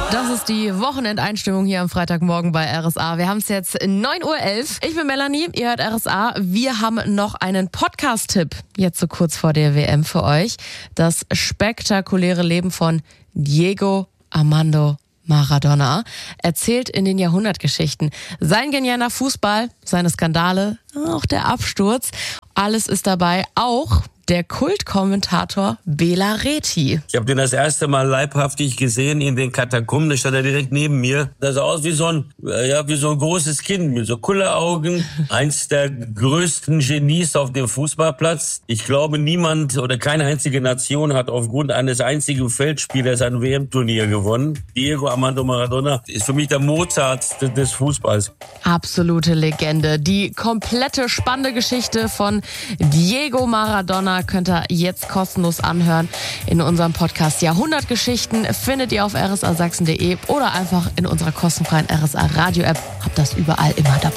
Das ist die Wochenendeinstimmung hier am Freitagmorgen bei RSA. Wir haben es jetzt 9:11 Uhr. Ich bin Melanie, ihr hört RSA. Wir haben noch einen Podcast-Tipp jetzt so kurz vor der WM für euch. Das spektakuläre Leben von Diego Armando Maradona erzählt in den Jahrhundertgeschichten. Sein genialer Fußball, seine Skandale, auch der Absturz. Alles ist dabei, auch der Kultkommentator Bela Reti. Ich habe den das erste Mal leibhaftig gesehen in den Katakomben. Da stand er direkt neben mir. Das sah aus wie so ein großes Kind mit so Kulleraugen. Eins der größten Genies auf dem Fußballplatz. Ich glaube, niemand oder keine einzige Nation hat aufgrund eines einzigen Feldspielers ein WM-Turnier gewonnen. Diego Armando Maradona ist für mich der Mozart des Fußballs. Absolute Legende. Die komplette spannende Geschichte von Diego Maradona könnt ihr jetzt kostenlos anhören in unserem Podcast Jahrhundertgeschichten. Findet ihr auf rsasachsen.de oder einfach in unserer kostenfreien RSA Radio App. Habt das überall immer dabei.